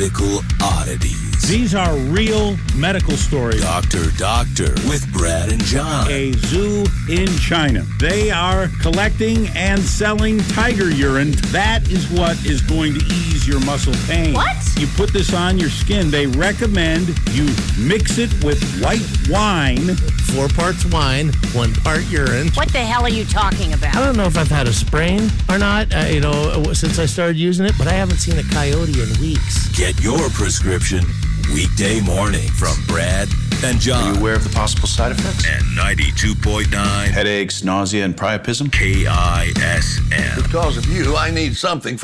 medical oddities. These are real medical stories. Doctor with Brad and John. A zoo in China. They are collecting and selling tiger urine. That is what is going to ease your muscle pain. What? You put this on your skin. They recommend you mix it with white wine. 4 parts wine, 1 part urine. What the hell are you talking about? I don't know if I've had a sprain or not, since I started using it, but I haven't seen a coyote in weeks. Get your prescription weekday morning from Brad and John. Are you aware of the possible side effects? And 92.9 Headaches, nausea, and priapism? KISM. Because of you, I need something